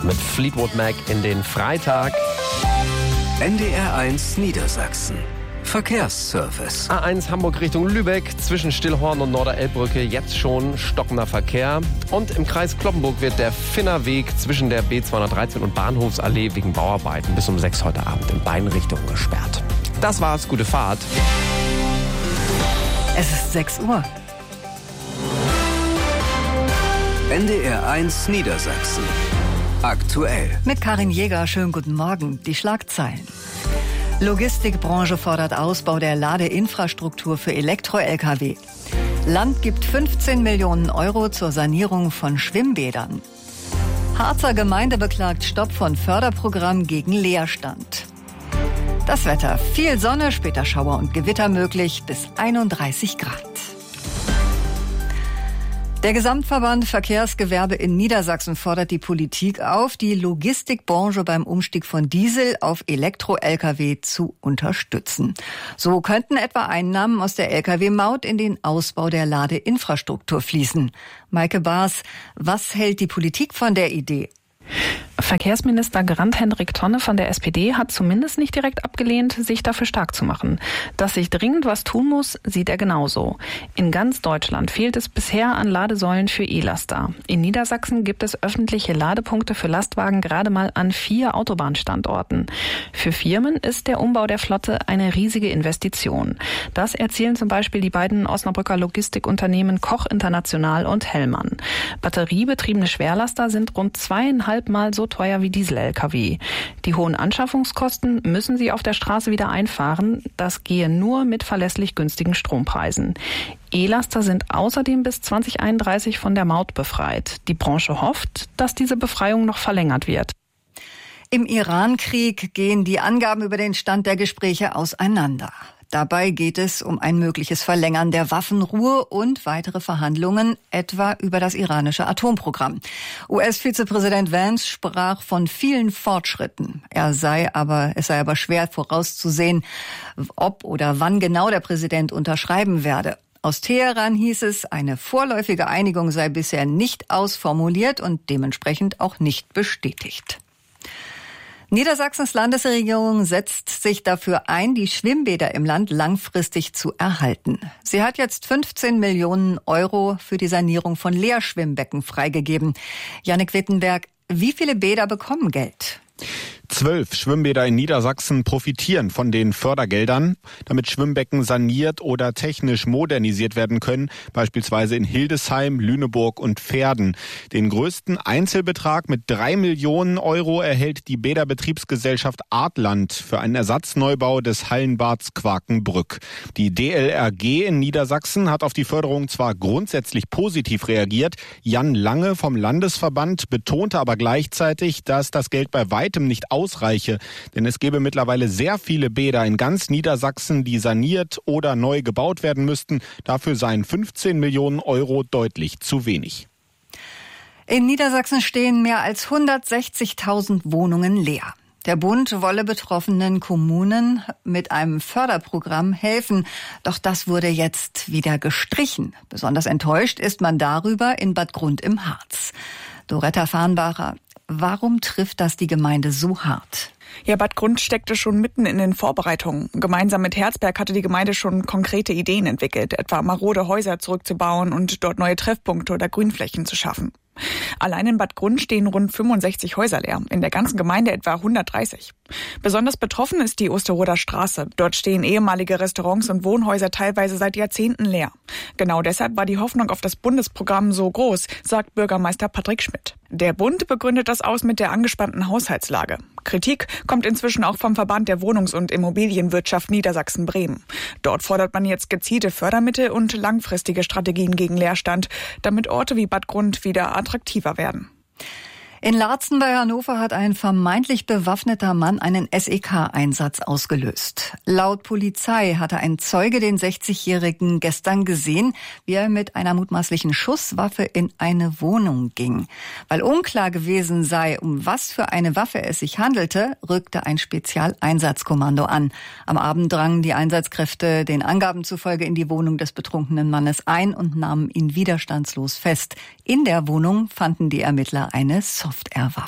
mit Fleetwood Mac in den Freitag. NDR1 Niedersachsen. Verkehrsservice. A1 Hamburg Richtung Lübeck, zwischen Stillhorn und Norderelbbrücke jetzt schon stockender Verkehr. Und im Kreis Cloppenburg wird der Finnerweg zwischen der B213 und Bahnhofsallee wegen Bauarbeiten bis um 6 heute Abend in beiden Richtungen gesperrt. Das war's, gute Fahrt. Es ist 6 Uhr. NDR1 Niedersachsen. Aktuell. Mit Karin Jäger, schönen guten Morgen. Die Schlagzeilen. Logistikbranche fordert Ausbau der Ladeinfrastruktur für Elektro-Lkw. Land gibt 15 Millionen Euro zur Sanierung von Schwimmbädern. Harzer Gemeinde beklagt Stopp von Förderprogramm gegen Leerstand. Das Wetter: viel Sonne, später Schauer und Gewitter möglich, bis 31 Grad. Der Gesamtverband Verkehrsgewerbe in Niedersachsen fordert die Politik auf, die Logistikbranche beim Umstieg von Diesel auf Elektro-Lkw zu unterstützen. So könnten etwa Einnahmen aus der Lkw-Maut in den Ausbau der Ladeinfrastruktur fließen. Maike Baas, was hält die Politik von der Idee? Verkehrsminister Grant-Hendrik Tonne von der SPD hat zumindest nicht direkt abgelehnt, sich dafür stark zu machen. Dass sich dringend was tun muss, sieht er genauso. In ganz Deutschland fehlt es bisher an Ladesäulen für E-Laster. In Niedersachsen gibt es öffentliche Ladepunkte für Lastwagen gerade mal an 4 Autobahnstandorten. Für Firmen ist der Umbau der Flotte eine riesige Investition. Das erzählen zum Beispiel die beiden Osnabrücker Logistikunternehmen Koch International und Hellmann. Batteriebetriebene Schwerlaster sind rund 2,5 Mal so teuer wie Diesel-Lkw. Die hohen Anschaffungskosten müssen sie auf der Straße wieder einfahren. Das gehe nur mit verlässlich günstigen Strompreisen. E-Laster sind außerdem bis 2031 von der Maut befreit. Die Branche hofft, dass diese Befreiung noch verlängert wird. Im Iran-Krieg gehen die Angaben über den Stand der Gespräche auseinander. Dabei geht es um ein mögliches Verlängern der Waffenruhe und weitere Verhandlungen, etwa über das iranische Atomprogramm. US-Vizepräsident Vance sprach von vielen Fortschritten. Es sei aber schwer vorauszusehen, ob oder wann genau der Präsident unterschreiben werde. Aus Teheran hieß es, eine vorläufige Einigung sei bisher nicht ausformuliert und dementsprechend auch nicht bestätigt. Niedersachsens Landesregierung setzt sich dafür ein, die Schwimmbäder im Land langfristig zu erhalten. Sie hat jetzt 15 Millionen Euro für die Sanierung von Leerschwimmbecken freigegeben. Jannik Wittenberg, wie viele Bäder bekommen Geld? 12 Schwimmbäder in Niedersachsen profitieren von den Fördergeldern, damit Schwimmbecken saniert oder technisch modernisiert werden können, beispielsweise in Hildesheim, Lüneburg und Verden. Den größten Einzelbetrag mit 3 Millionen Euro erhält die Bäderbetriebsgesellschaft Artland für einen Ersatzneubau des Hallenbads Quakenbrück. Die DLRG in Niedersachsen hat auf die Förderung zwar grundsätzlich positiv reagiert, Jan Lange vom Landesverband betonte aber gleichzeitig, dass das Geld bei weitem nicht ausreiche, denn es gäbe mittlerweile sehr viele Bäder in ganz Niedersachsen, die saniert oder neu gebaut werden müssten. Dafür seien 15 Millionen Euro deutlich zu wenig. In Niedersachsen stehen mehr als 160.000 Wohnungen leer. Der Bund wolle betroffenen Kommunen mit einem Förderprogramm helfen. Doch das wurde jetzt wieder gestrichen. Besonders enttäuscht ist man darüber in Bad Grund im Harz. Doretta Farnbacher, warum trifft das die Gemeinde so hart? Ja, Bad Grund steckte schon mitten in den Vorbereitungen. Gemeinsam mit Herzberg hatte die Gemeinde schon konkrete Ideen entwickelt, etwa marode Häuser zurückzubauen und dort neue Treffpunkte oder Grünflächen zu schaffen. Allein in Bad Grund stehen rund 65 Häuser leer, in der ganzen Gemeinde etwa 130. Besonders betroffen ist die Osterroder Straße. Dort stehen ehemalige Restaurants und Wohnhäuser teilweise seit Jahrzehnten leer. Genau deshalb war die Hoffnung auf das Bundesprogramm so groß, sagt Bürgermeister Patrick Schmidt. Der Bund begründet das aus mit der angespannten Haushaltslage. Kritik kommt inzwischen auch vom Verband der Wohnungs- und Immobilienwirtschaft Niedersachsen-Bremen. Dort fordert man jetzt gezielte Fördermittel und langfristige Strategien gegen Leerstand, damit Orte wie Bad Grund wieder attraktiver werden. In Laatzen bei Hannover hat ein vermeintlich bewaffneter Mann einen SEK-Einsatz ausgelöst. Laut Polizei hatte ein Zeuge den 60-Jährigen gestern gesehen, wie er mit einer mutmaßlichen Schusswaffe in eine Wohnung ging. Weil unklar gewesen sei, um was für eine Waffe es sich handelte, rückte ein Spezialeinsatzkommando an. Am Abend drangen die Einsatzkräfte den Angaben zufolge in die Wohnung des betrunkenen Mannes ein und nahmen ihn widerstandslos fest. In der Wohnung fanden die Ermittler eine Software-Waffe.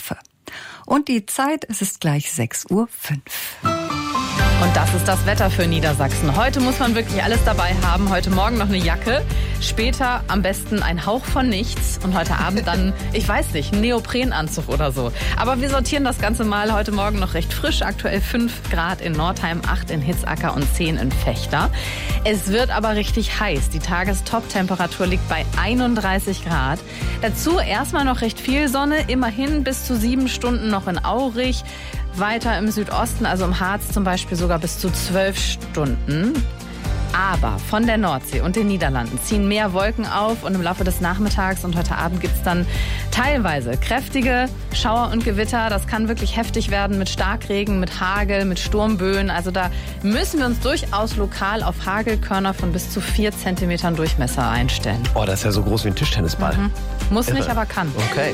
Und die Zeit, es ist gleich 6:05 Uhr. Und das ist das Wetter für Niedersachsen. Heute muss man wirklich alles dabei haben. Heute Morgen noch eine Jacke, später am besten ein Hauch von nichts und heute Abend dann, ich weiß nicht, ein Neoprenanzug oder so. Aber wir sortieren das Ganze mal. Heute Morgen noch recht frisch, aktuell 5 Grad in Nordheim, 8 in Hitzacker und 10 in Vechta. Es wird aber richtig heiß. Die Tagestop-Temperatur liegt bei 31 Grad. Dazu erstmal noch recht viel Sonne, immerhin bis zu 7 Stunden noch in Aurich. Weiter im Südosten, also im Harz zum Beispiel sogar bis zu 12 Stunden. Aber von der Nordsee und den Niederlanden ziehen mehr Wolken auf und im Laufe des Nachmittags und heute Abend gibt es dann teilweise kräftige Schauer und Gewitter. Das kann wirklich heftig werden mit Starkregen, mit Hagel, mit Sturmböen. Also da müssen wir uns durchaus lokal auf Hagelkörner von bis zu 4 Zentimetern Durchmesser einstellen. Oh, das ist ja so groß wie ein Tischtennisball. Muss nicht, aber kann. Okay.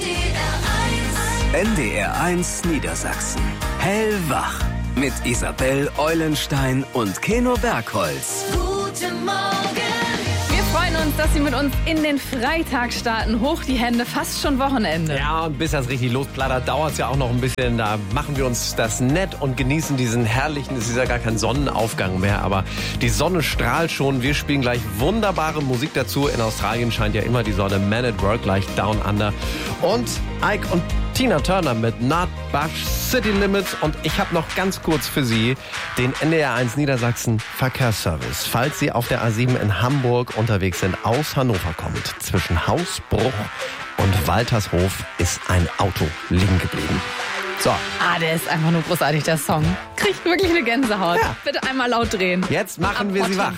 NDR1 Niedersachsen. Hellwach. Mit Isabel Eulenstein und Keno Bergholz. Guten Morgen. Wir freuen uns, dass Sie mit uns in den Freitag starten. Hoch die Hände, fast schon Wochenende. Ja, und bis das richtig losplattert, dauert es ja auch noch ein bisschen. Da machen wir uns das nett und genießen diesen herrlichen, es ist ja gar kein Sonnenaufgang mehr, aber die Sonne strahlt schon. Wir spielen gleich wunderbare Musik dazu. In Australien scheint ja immer die Sonne. Man at Work, gleich Down Under. Und Ike und Tina Turner mit Not Bush City Limits. Und ich habe noch ganz kurz für Sie den NDR1 Niedersachsen Verkehrsservice. Falls Sie auf der A7 in Hamburg unterwegs sind, aus Hannover kommend, zwischen Hausbruch und Waltershof ist ein Auto liegen geblieben. So. Der ist einfach nur großartig, der Song. Kriegt wirklich eine Gänsehaut. Ja. Bitte einmal laut drehen. Jetzt machen wir Sie wach.